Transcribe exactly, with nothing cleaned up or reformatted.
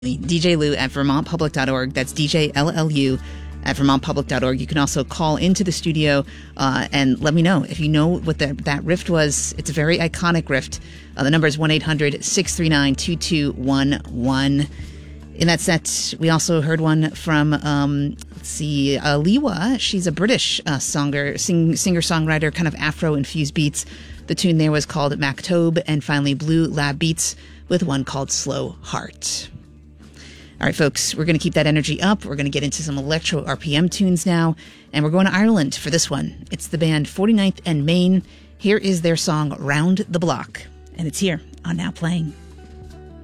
D J Lou at vermont public dot org. That's D J L L U at vermont public dot org. You can also call into the studio uh, and let me know if you know what the, that riff was. It's a very iconic riff. Uh, the number is one eight hundred six three nine two two one one. In that set, we also heard one from, um, let's see, uh, Liwa. She's a British uh, songer, sing, singer-songwriter, kind of Afro-infused beats. The tune there was called Mactobe, and finally Blue Lab Beats with one called Slow Heart. All right, folks, we're going to keep that energy up. We're going to get into some electro R P M tunes now, and we're going to Ireland for this one. It's the band forty-ninth and Main. Here is their song Round the Block, and it's here on Now Playing.